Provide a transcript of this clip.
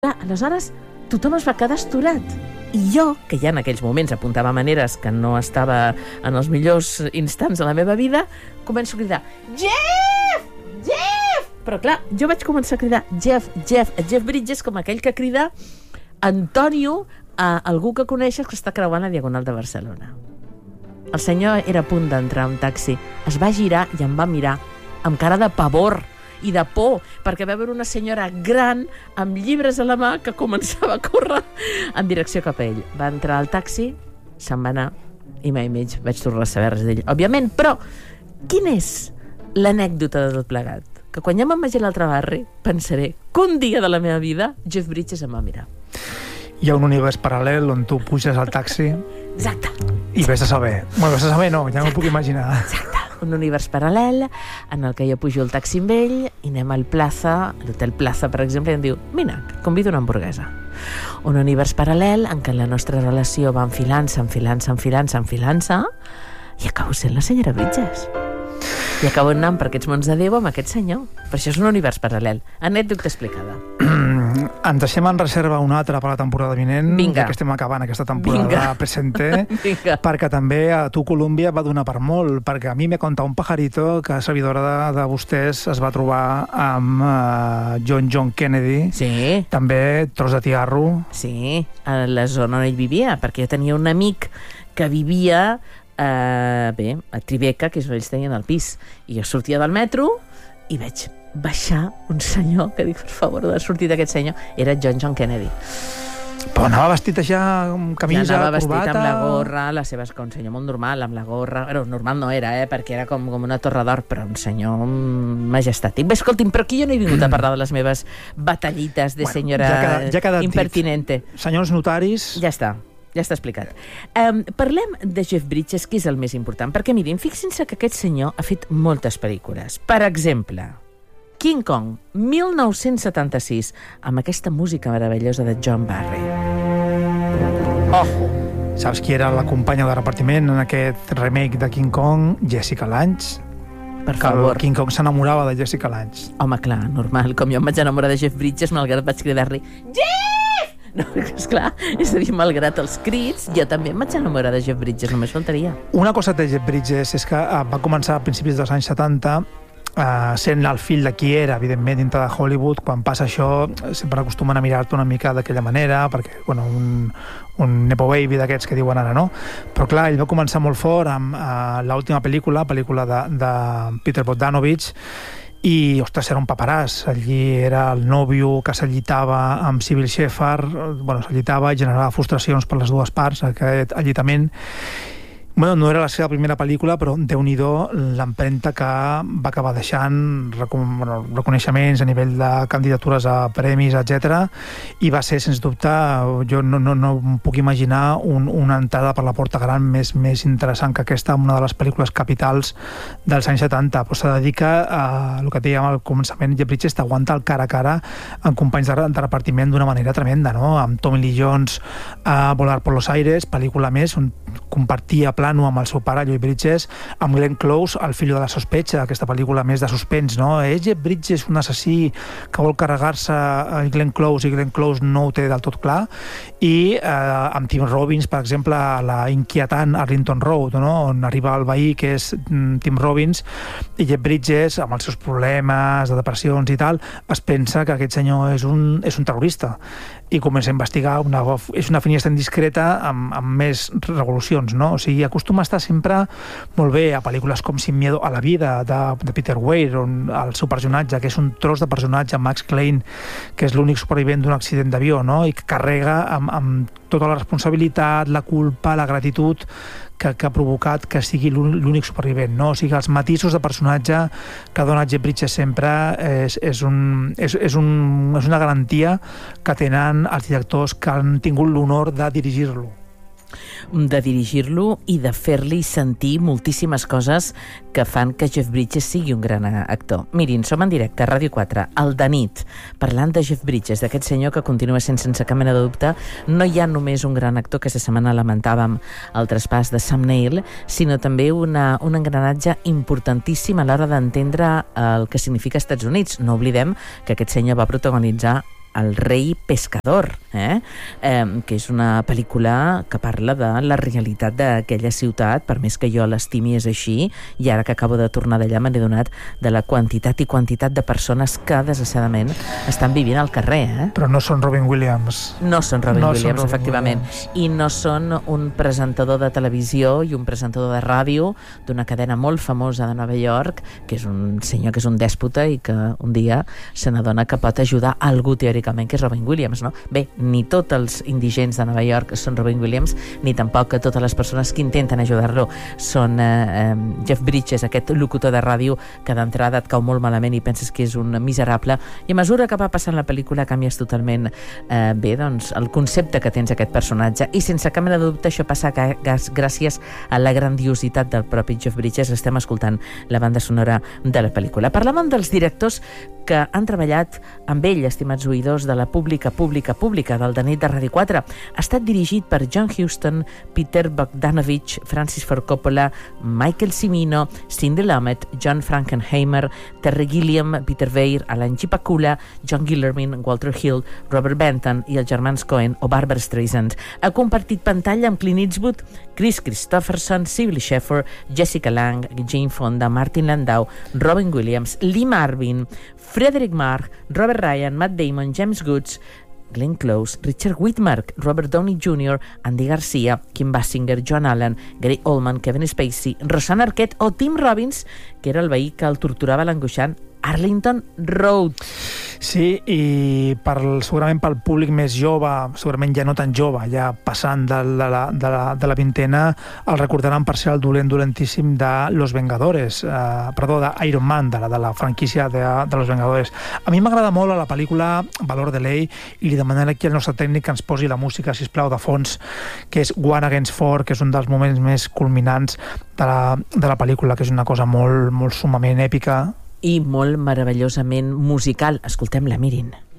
Clar, aleshores tothom es va quedar estorat. I jo, que ja en aquells moments apuntava maneres que no estava en els millors instants de la meva vida, començo a cridar Jeff! Jeff! Però clar, jo vaig començar a cridar Jeff Bridges, com aquell que crida Antonio a algú que coneixes que està creuant la Diagonal de Barcelona. El senyor era a punt d'entrar a un taxi, es va girar i em va mirar amb cara de pavor i de por, perquè va veure una senyora gran amb llibres a la mà que començava a córrer en direcció cap a ell. Va entrar al taxi, se'n va anar i mai més vaig tornar a saber res d'ell, òbviament. Però quina és l'anècdota de tot plegat? Que quan ja me'n vagi a l'altre barri pensaré que un dia de la meva vida Jeff Bridges em va mirar. Hi ha un univers paral·lel on tu puges al taxi. Exacte. I vés a saber. Bueno, vés a saber no, ja m'ho puc imaginar. Exacte. Un univers paral·lel en el que jo pujo el taxi amb ell i anem al Plaza, a l'hotel Plaza, per exemple, i em diu, vine, et convido una hamburguesa. Un univers paral·lel en què la nostra relació va enfilant-se i acabo sent la senyora Bridges. I acabo anant per aquests mons de Déu amb aquest senyor. Per això és un univers paral·lel. Anècdota explicada. En deixem en reserva una altra per la temporada vinent. Vinga. Ja que estem acabant aquesta temporada presente. Vinga. Perquè també a tu Colòmbia va donar per molt, perquè a mi me conta un pajarito que servidora de vostès es va trobar amb John Kennedy. Sí. També tros de tiarro. Sí, a la zona on ell vivia, perquè jo tenia un amic que vivia a Tribeca, que és on ells tenien el pis, i jo sortia del metro i veig baixar un senyor que dic, per favor, de sortir d'aquest senyor, era John Kennedy. Però anava vestit ja amb camisa, ja anava vestit corbata... amb la gorra, un senyor molt normal, amb la gorra... Bueno, normal no era, perquè era com una torre d'or, però un senyor majestàtic. Bé, escolti'm, però aquí jo no he vingut a parlar de les meves batallites de senyora impertinente. Senyors notaris... Ja està explicat. Parlem de Jeff Bridges, que és el més important, perquè mirin, fixin-se que aquest senyor ha fet moltes pel·lícules. Per exemple, King Kong, 1976, amb aquesta música meravellosa de John Barry. Ojo! Saps qui era la companya de repartiment en aquest remake de King Kong? Jessica Lange. Per favor. King Kong s'enamorava de Jessica Lange. Home, clar, normal. Com jo em vaig enamorar de Jeff Bridges, malgrat vaig cridar-li Jeff! No, esclar, és a dir, malgrat els crits, jo també em vaig enamorar de Jeff Bridges, només faltaria. Una cosa de Jeff Bridges és que va començar a principis dels anys 70 sent el fill de qui era, evidentment, dintre de Hollywood. Quan passa això, sempre acostumen a mirar-te una mica d'aquella manera, perquè, bueno, un nepo baby d'aquests que diuen ara, no? Però clar, ell va començar molt fort amb l'última pel·lícula de Peter Bogdanovich, i, ostres, era un paperàs. Allí era el nòvio que s'allitava amb Sybil Shepherd, bueno, s'allitava i generava frustracions per les dues parts, aquest allitament. Bueno, no era la seva primera pel·lícula, però Déu-n'hi-do l'empremta que va acabar deixant, reconeixements a nivell de candidatures a premis, etc. I va ser, sens dubte, jo no puc imaginar una entrada per la porta gran més interessant que aquesta, una de les pel·lícules capitals dels anys 70. Però se dedica a el que dèiem al començament, Jeff Bridges t'aguanta el cara a cara amb companys de repartiment d'una manera tremenda, no? Amb Tommy Lee Jones a Volar por los Aires, pel·lícula més on compartia plano amb el seu pare, Lloyd Bridges, amb Glenn Close, El fill de la sospecha, aquesta pel·lícula més de suspens, no? És Jeff Bridges un assassí que vol carregar-se a Glenn Close i Glenn Close no ho té del tot clar, i amb Tim Robbins, per exemple, a la inquietant Arlington Road, no? On arriba el veí, que és Tim Robbins, i Jeff Bridges, amb els seus problemes de depressions i tal, es pensa que aquest senyor és un terrorista, i comença a investigar, és una finestra indiscreta amb més revolucions, no? O sigui, acostuma a estar sempre molt bé a pel·lícules com Sin miedo a la vida, de Peter Weir, on el seu personatge, que és un tros de personatge, Max Klein, que és l'únic supervivent d'un accident d'avió, no? I que carrega amb tota la responsabilitat, la culpa, la gratitud que ha provocat que sigui l'únic supervivent, no? O sigui, els matisos de personatge que dona Jeff Bridges sempre és una garantia que tenen els directors que han tingut l'honor de dirigir-lo i de fer-li sentir moltíssimes coses que fan que Jeff Bridges sigui un gran actor. Mirin, som en directe a Ràdio 4, al de nit, parlant de Jeff Bridges, d'aquest senyor que continua sent, sense cap mena de dubte, no hi ha només un gran actor, que aquesta setmana lamentàvem el traspàs de Sam Neill, sinó també un engranatge importantíssim a l'hora d'entendre el que significa Estats Units. No oblidem que aquest senyor va protagonitzar El rei pescador, que és una pel·lícula que parla de la realitat d'aquella ciutat, per més que jo l'estimi és així, i ara que acabo de tornar d'allà m'he donat de la quantitat de persones que, desgraciadament, estan vivint al carrer. Però no són Robin Williams. No són Robin Williams, efectivament. I no són un presentador de televisió i un presentador de ràdio d'una cadena molt famosa de Nova York, que és un senyor que és un dèspota i que un dia se n'adona que pot ajudar algú teòricament, que és Robin Williams, no? Bé, ni tots els indigents de Nova York són Robin Williams, ni tampoc totes les persones que intenten ajudar-lo són Jeff Bridges, aquest locutor de ràdio que d'entrada et cau molt malament i penses que és un miserable, i a mesura que va passant la pel·lícula canvies totalment el concepte que tens aquest personatge, i sense cap mena de dubte això passa gràcies a la grandiositat del propi Jeff Bridges. Estem escoltant la banda sonora de la pel·lícula. Parlàvem dels directors que han treballat amb ell, estimats oïdors de la pública del De nit de Ràdio 4. Ha estat dirigit per John Huston, Peter Bogdanovich, Francis Ford Coppola, Michael Cimino, Cindy Lumet, John Frankenheimer, Terry Gilliam, Peter Weir, Alan G. Pakula, John Guillermin, Walter Hill, Robert Benton i els germans Coen o Barbara Streisand. Ha compartit pantalla amb Clint Eastwood, Chris Christopherson, Sybil Shepherd, Jessica Lange, Jane Fonda, Martin Landau, Robin Williams, Lee Marvin, Frederick Marr, Robert Ryan, Matt Damon, James Woods, Glenn Close, Richard Widmark, Robert Downey Jr., Andy Garcia, Kim Basinger, Joan Allen, Gary Oldman, Kevin Spacey, Rosanna Arquette o Tim Robbins, que era el veí que el torturava l'angoixant Arlington Road. Sí, i segurament pel públic més jove, segurament ja no tan jove, ja passant de la vintena, el recordaran per ser el dolentíssim de Los Vengadores, de Iron Man, de la franquícia de Los Vengadores. A mi m'agrada molt a la pel·lícula Valor de Ley, i li demanaré aquí al nostre tècnic que ens posi la música, sisplau, de fons, que és One Against Four, que és un dels moments més culminants de la pel·lícula, que és una cosa molt, molt sumament èpica i molt meravellosament musical. Escoltem-la, mirin.